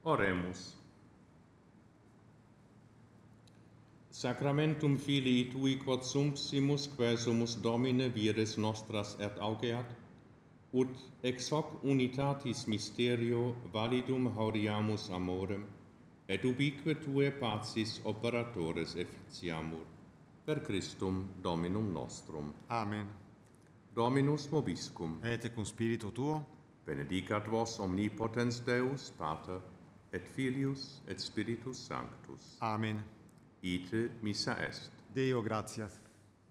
Oremus. Sacramentum Filii Tui quod sumpsimus quesumus Domine vires nostras et augeat, ut ex hoc unitatis mysterio validum hauriamus amorem, et ubique Tue pacis operatores efficiamur. Per Christum Dominum nostrum. Amen. Dominus vobiscum. Et cum spiritu tuo, Benedicat vos omnipotens Deus, Pater, et Filius, et Spiritus Sanctus. Amen. Ite missa est. Deo gratias.